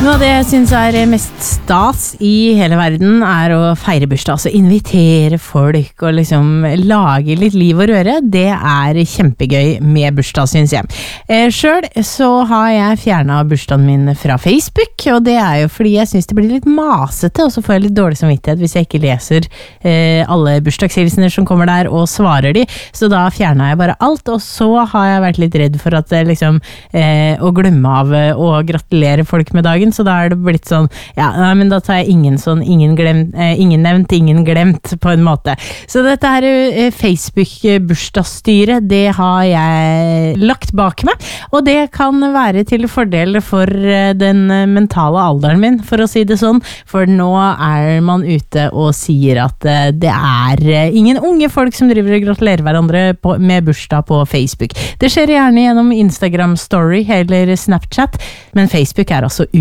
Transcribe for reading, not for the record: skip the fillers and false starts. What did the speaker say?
Noe av det jeg synes mest stas i hele verden å feire bursdag, altså invitere folk og liksom lage litt liv og røre. Det kjempegøy med bursdag, synes jeg. Selv så har jeg fjernet bursdagen min fra Facebook, og det jo fordi jeg synes det blir litt masete, og så får jeg litt dårlig samvittighet hvis jeg ikke leser alle bursdagshilsener som kommer der og svarer de, så da fjernet jeg bare alt, og så har jeg vært litt redd for at liksom å glemme av å gratulere folk med dagen, så da det blitt sånn, ja, men da tar jeg ingen sånn, ingen nevnt, ingen glemt på en måte. Så dette Facebook-bursdagsstyret, det har jeg lagt bak meg, og det kan være til fordel for den mentale alderen min, for å si det sånn, for nå man ute og sier at det ingen unge folk som driver og gratulerer hverandre med bursdag på Facebook. Det skjer gjerne gjennom Instagram Story eller Snapchat, men Facebook altså